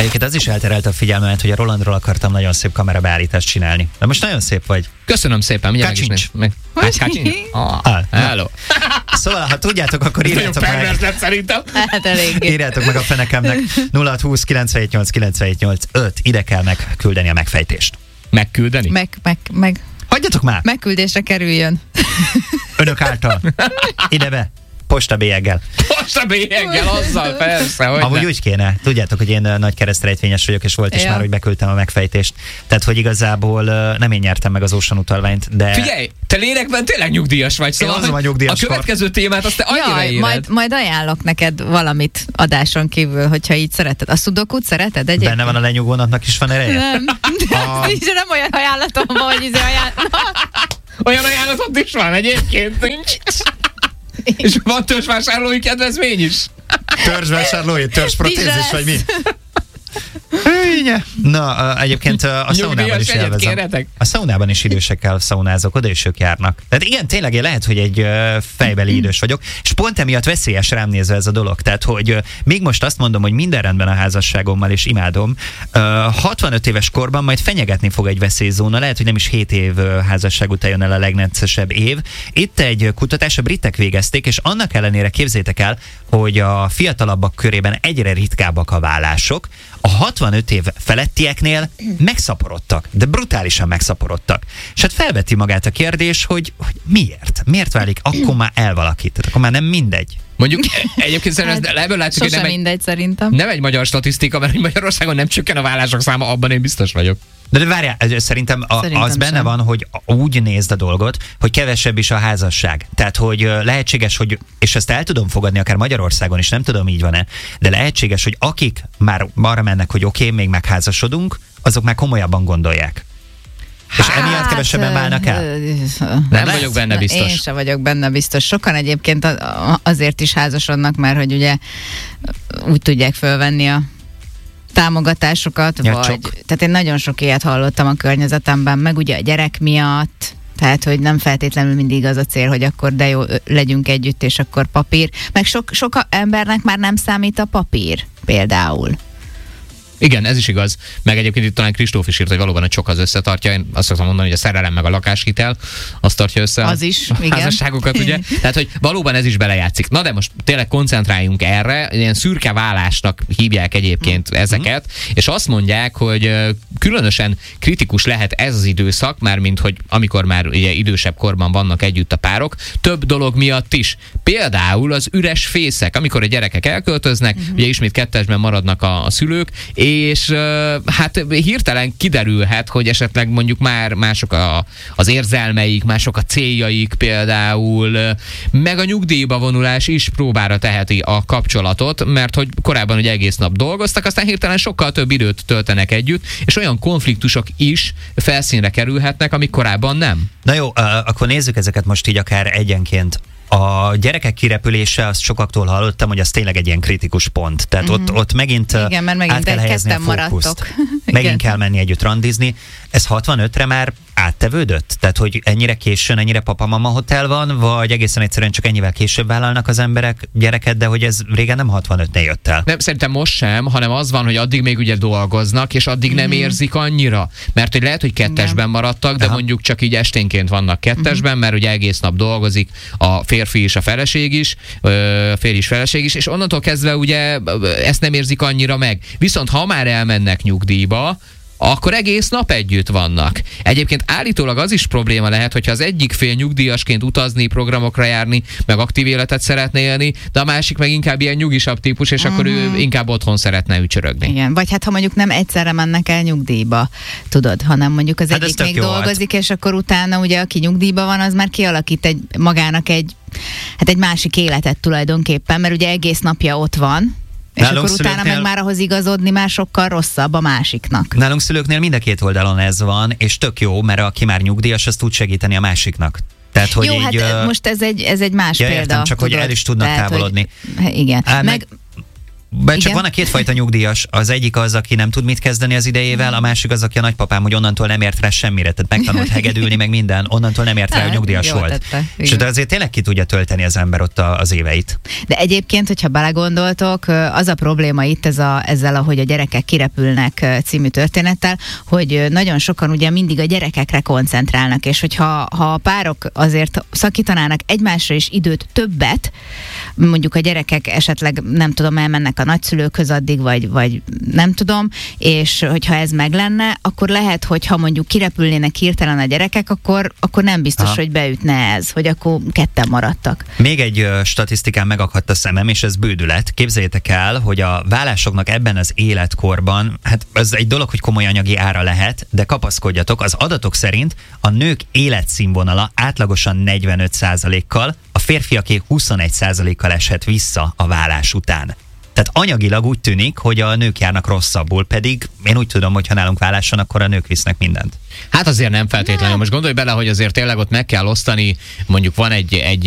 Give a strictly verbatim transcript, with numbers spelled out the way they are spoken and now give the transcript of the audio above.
Egyébként az is elterelte a figyelmemet, hogy a Rolandról akartam nagyon szép kamerabeállítást csinálni. De most nagyon szép vagy. Köszönöm szépen, mindjárt meg is meg. Kacsincs? Ah, hello. Szóval, ha tudjátok, akkor írjátok meg. Lett, szerintem. Hát elég. Írjátok meg a fenekemnek nulla hat húsz kilencvenhét nyolc kilencvenhét nyolc öt. Ide kell megküldeni a megfejtést. Megküldeni? Meg, meg, meg. Hagyjatok már! Megküldésre kerüljön. Önök által. Ide be. Postabélyeggel. Postabélyeggel, azzal, persze. Hogy Amúgy ne. úgy kéne. Tudjátok, hogy én nagy keresztrejtvényes vagyok, és volt is ja. már, hogy beküldtem a megfejtést. Tehát, hogy igazából nem én nyertem meg az Ocean utalványt, de... Figyelj, te lélekben tényleg nyugdíjas vagy, szóval Én azon a nyugdíjas a következő témát azt te annyira Jaj, éred. majd, majd ajánlok neked valamit adáson kívül, hogyha így szereted. A szudokut szereted egyébként? Benne van a lenyugónapnak is van ereje? Nem, A- nincs, nem olyan ajánlatom van, hogy izé ajánl... Olyan ajánlatot is van egyébként, nincs. És van törzsvásárlói kedvezmény is. Törzsvásárlói, törzsprotézis, Bizony. vagy mi? Hűnye. Na, egyébként a szaunában is egyet élvezem. kérhetek? A szaunában is idősekkel szaunázok, oda is ők járnak. Tehát igen, tényleg lehet, hogy egy ö, fejbeli idős vagyok, és pont emiatt veszélyes rám nézve ez a dolog. Tehát, hogy ö, még most azt mondom, hogy minden rendben a házasságommal, és imádom, ö, hatvanöt éves korban majd fenyegetni fog egy veszélyzóna, lehet, hogy nem is hét év ö, házasság után jön el a legnetszesebb év. Itt egy kutatás, a britek végezték, és annak ellenére képzétek el, hogy a fiatalabbak körében egyre ritkábbak a vállások, a hatvanöt év felettieknél megszaporodtak, de brutálisan megszaporodtak. És hát felveti magát a kérdés, hogy, hogy miért? Miért válik akkor már el valaki? Tehát akkor már nem mindegy. Mondjuk egyébként szerintem Hát, ez- ebből látszik, hogy sosem nem egy, mindegy szerintem. nem egy magyar statisztika, mert hogy Magyarországon nem csökken a vállások száma, abban én biztos vagyok. De, de várjál, szerintem, a, Szerintem az benne sem. van, hogy úgy nézd a dolgot, hogy kevesebb is a házasság. Tehát, hogy ö, lehetséges, hogy, és ezt el tudom fogadni akár Magyarországon is, nem tudom, így van-e, de lehetséges, hogy akik már arra mennek, hogy oké, okay, még megházasodunk, azok már komolyabban gondolják. És emiatt kevesebben válnak el? Nem lehet? vagyok benne Én biztos. sem vagyok benne biztos. Sokan egyébként a- azért is házasodnak, mert hogy ugye úgy tudják fölvenni a támogatásokat, Ja, vagy... csak. Tehát én nagyon sok ilyet hallottam a környezetemben, meg ugye a gyerek miatt, tehát, hogy nem feltétlenül mindig az a cél, hogy akkor de jó, ö, legyünk együtt, és akkor papír. Meg sok, sok embernek már nem számít a papír, például. Igen, ez is igaz. Meg egyébként itt talán Kristóf is írt, hogy valóban a csok az összetartja. Én azt szoktam mondani, hogy a szerelem meg a lakáshitel, azt tartja össze Az is, a igen. házasságokat, ugye? Tehát, hogy valóban ez is belejátszik. Na de most tényleg koncentráljunk erre. Ilyen szürke vállásnak hívják egyébként ezeket, és azt mondják, hogy ö, különösen kritikus lehet ez az időszak, mármint, hogy amikor már ugye idősebb korban vannak együtt a párok, több dolog miatt is. Például az üres fészek, amikor a gyerekek elköltöznek, uh-huh. ugye ismét kettesben maradnak a, a szülők, és uh, hát hirtelen kiderülhet, hogy esetleg mondjuk már mások a, az érzelmeik, mások a céljaik például, uh, meg a nyugdíjba vonulás is próbára teheti a kapcsolatot, mert hogy korábban ugye egész nap dolgoztak, aztán hirtelen sokkal több időt töltenek együtt, és olyan konfliktusok is felszínre kerülhetnek, amik korábban nem. Na jó, uh, akkor nézzük ezeket most így akár egyenként. A gyerekek kirepülése, azt sokaktól hallottam, hogy az tényleg egy ilyen kritikus pont. Tehát mm-hmm. ott, ott megint, Igen, mert megint át kell egy helyezni a ketten fókuszt. maradtok. Megint Igen. kell menni együtt randizni. Ez hatvanötre már áttevődött? Tehát, hogy ennyire későn, ennyire papa-mama hotel van, vagy egészen egyszerűen csak ennyivel később vállalnak az emberek gyereket, de hogy ez régen nem hatvanötnél jött el. Nem, szerintem most sem, hanem az van, hogy addig még ugye dolgoznak, és addig nem érzik annyira. Mert hogy lehet, hogy kettesben maradtak, de Aha. mondjuk csak így esténként vannak kettesben, mert ugye egész nap dolgozik a férfi és a feleség is, ö, férj is, feleség is, és onnantól kezdve ugye ezt nem érzik annyira meg. Viszont ha már elmennek nyugdíjba, akkor egész nap együtt vannak. Egyébként állítólag az is probléma lehet, hogyha az egyik fél nyugdíjasként utazni, programokra járni, meg aktív életet szeretne élni, de a másik meg inkább ilyen nyugisabb típus, és uh-huh. akkor ő inkább otthon szeretne ücsörögni. Igen, vagy hát ha mondjuk nem egyszerre mennek el nyugdíjba, tudod, hanem mondjuk az Hát ez egyik tök még jó, dolgozik, és akkor utána ugye aki nyugdíjba van, az már kialakít egy, magának egy, hát egy másik életet tulajdonképpen, mert ugye egész napja ott van, és Nálunk akkor utána szülőknél- meg már ahhoz igazodni már sokkal rosszabb a másiknak. Nálunk szülőknél mind a két oldalon ez van, és tök jó, mert aki már nyugdíjas, az tud segíteni a másiknak. Tehát, hogy Jó, így, hát ö, most ez egy, ez egy más ja, példa. értem, csak hogy tudod? el is tudnak Tehát, hogy- távolodni. Igen. Á, meg, meg- Be, csak Igen. van a kétfajta nyugdíjas. Az egyik az, aki nem tud mit kezdeni az idejével, a másik az, aki a nagypapám, hogy onnantól nem ért rá semmire. Tehát megtanult hegedülni, meg minden, onnantól nem ért rá, hogy nyugdíjas Jól volt. tette, És igen. de azért tényleg ki tudja tölteni az ember ott a, az éveit. De egyébként, hogyha belegondoltok, az a probléma itt ez a, ezzel, ahogy a gyerekek kirepülnek című történettel, hogy nagyon sokan ugye mindig a gyerekekre koncentrálnak, és hogyha ha a párok azért szakítanának egymásra is időt többet, mondjuk a gyerekek esetleg nem tudom, elmennek a nagyszülőkhöz addig, vagy, vagy nem tudom, és hogyha ez meg lenne, akkor lehet, hogy ha mondjuk kirepülnének hirtelen a gyerekek, akkor, akkor nem biztos, Aha. hogy beütne ez, hogy akkor ketten maradtak. Még egy ö, statisztikán megakadt a szemem, és ez bődület. Képzeljétek el, hogy a vállásoknak ebben az életkorban, hát ez egy dolog, hogy komoly anyagi ára lehet, de kapaszkodjatok, az adatok szerint a nők életszínvonala átlagosan negyvenöt százalékkal, a férfiaké huszonegy százalékkal eshet vissza a vállás után. Tehát anyagilag úgy tűnik, hogy a nők járnak rosszabbul, pedig én úgy tudom, hogy ha nálunk válláson, akkor a nők visznek mindent. Hát azért nem feltétlenül. Most gondolj bele, hogy azért tényleg ott meg kell osztani, mondjuk van egy, egy